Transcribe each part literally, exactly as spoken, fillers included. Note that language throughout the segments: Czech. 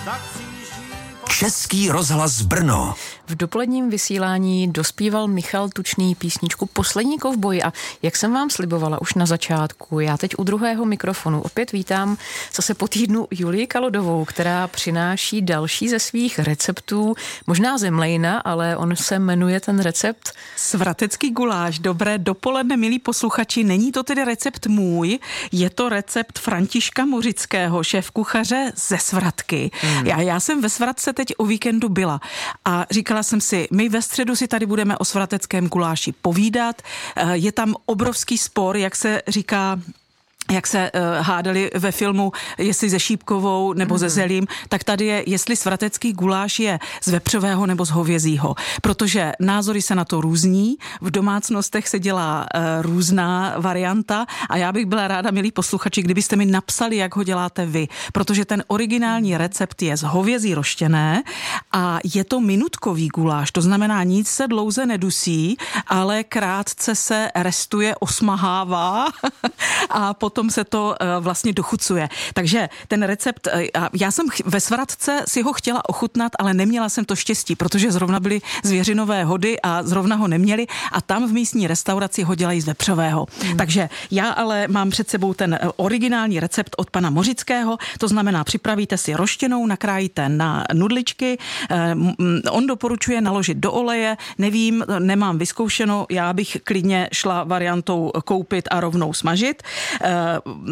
Český rozhlas Brno. V dopoledním vysílání dospíval Michal Tučný písničku Poslední kovboj a jak jsem vám slibovala už na začátku, já teď u druhého mikrofonu opět vítám zase po týdnu Julii Kalodovou, která přináší další ze svých receptů, možná zemlejna, ale on se jmenuje ten recept Svratecký guláš. Dobré dopoledne, milí posluchači. Není to tedy recept můj, je to recept Františka Mořického, šéfkuchaře ze Svratky. Hmm. Já, já jsem ve Svratce teď o víkendu byla a říkala jsem si, my ve středu si tady budeme o svrateckém guláši povídat. Je tam obrovský spor, jak se říká, jak se uh, hádali ve filmu, jestli se šípkovou nebo mm. se zelím, tak tady je, jestli svratecký guláš je z vepřového nebo z hovězího. Protože názory se na to různí, v domácnostech se dělá uh, různá varianta a já bych byla ráda, milí posluchači, kdybyste mi napsali, jak ho děláte vy. Protože ten originální recept je z hovězí roštěné a je to minutkový guláš, to znamená, nic se dlouze nedusí, ale krátce se restuje, osmahává a potom tom se to uh, vlastně dochucuje. Takže ten recept, uh, já jsem ch- ve Svratce si ho chtěla ochutnat, ale neměla jsem to štěstí, protože zrovna byly zvěřinové hody a zrovna ho neměli a tam v místní restauraci ho dělají z vepřového. Hmm. Takže já ale mám před sebou ten originální recept od pana Mořického, to znamená, připravíte si roštěnou, nakrájíte na nudličky, uh, on doporučuje naložit do oleje, nevím, nemám vyzkoušeno, já bych klidně šla variantou koupit a rovnou smažit. Uh,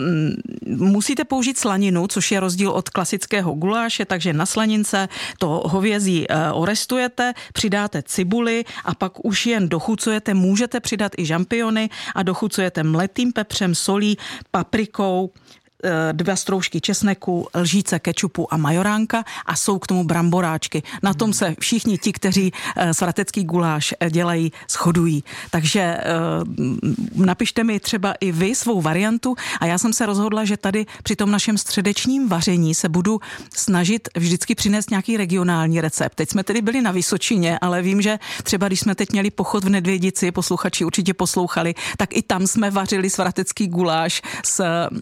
Musíte použít slaninu, což je rozdíl od klasického guláše, takže na slanince to hovězí orestujete, přidáte cibuli a pak už jen dochucujete, můžete přidat i žampiony a dochucujete mletým pepřem, solí, paprikou, dva stroužky česneku, lžíce kečupu a majoránka a jsou k tomu bramboráčky. Na tom se všichni ti, kteří svratecký guláš dělají, shodují. Takže napište mi třeba i vy svou variantu a já jsem se rozhodla, že tady při tom našem středečním vaření se budu snažit vždycky přinést nějaký regionální recept. Teď jsme tedy byli na Vysočině, ale vím, že třeba když jsme teď měli pochod v Nedvědici, posluchači určitě poslouchali, tak i tam jsme vařili svratecký guláš s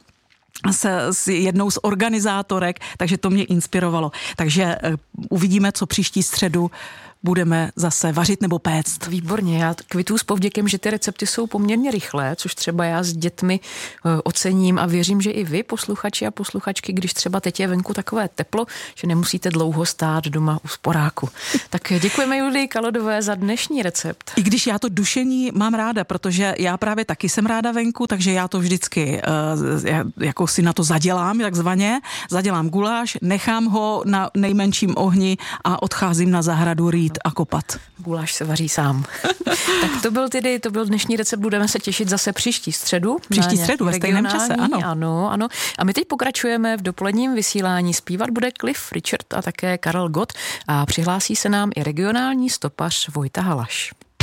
S, s jednou z organizátorek, takže to mě inspirovalo. Takže uh, uvidíme, co příští středu budeme zase vařit nebo péct. Výborně, já kvituju s povděkem, že ty recepty jsou poměrně rychlé, což třeba já s dětmi ocením a věřím, že i vy, posluchači a posluchačky, když třeba teď je venku takové teplo, že nemusíte dlouho stát doma u sporáku. Tak děkujeme Julii Kalodové za dnešní recept. I když já to dušení mám ráda, protože já právě taky jsem ráda venku, takže já to vždycky uh, jako si na to zadělám, takzvaně, zadělám guláš, nechám ho na nejmenším ohni a odcházím na zahradu rýt a kopat. Guláš se vaří sám. Tak to byl tedy, to byl dnešní recept, budeme se těšit zase příští středu. Příští středu, ve stejném čase, ano. Ano, ano. A my teď pokračujeme v dopoledním vysílání. Zpívat bude Cliff Richard a také Karel Gott a přihlásí se nám i regionální stopař Vojta Halaš.